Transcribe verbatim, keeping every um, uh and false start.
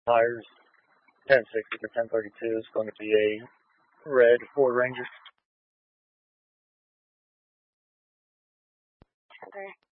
Tires, ten sixty to ten thirty-two is going to be a red Ford Ranger. Okay.